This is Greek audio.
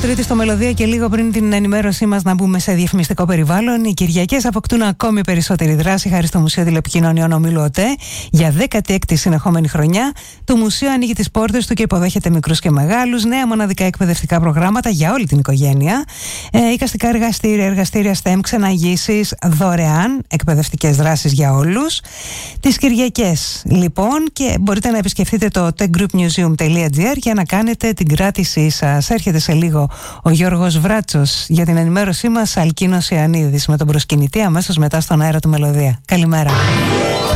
Τρίτη στο Μελωδία και λίγο πριν την ενημέρωσή μας να μπούμε σε διαφημιστικό περιβάλλον. Οι Κυριακές αποκτούν ακόμη περισσότερη δράση χάρη στο Μουσείο Τηλεπικοινωνιών Ομίλου ΟΤΕ. Για 16η συνεχόμενη χρονιά, το Μουσείο ανοίγει τις πόρτες του και υποδέχεται μικρούς και μεγάλους, νέα μοναδικά εκπαιδευτικά προγράμματα για όλη την οικογένεια, εικαστικά εργαστήρια STEM, ξεναγήσεις, δωρεάν εκπαιδευτικές δράσεις για όλους. Τις Κυριακές, λοιπόν, και μπορείτε να επισκεφτείτε το techgroupmuseum.gr για να κάνετε την κράτησή σας. Έρχεται σε λίγο ο Γιώργος Βράτσος για την ενημέρωσή μας. Αλκίνος Ιωαννίδης με τον προσκυνητή αμέσως μετά στον αέρα του Μελωδία. Καλημέρα.